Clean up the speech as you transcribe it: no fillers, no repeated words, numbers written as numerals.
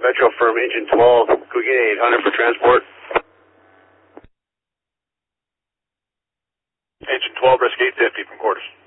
Metro firm engine 12. Could we get 800 for transport? Engine 12, risk 850 from quarters.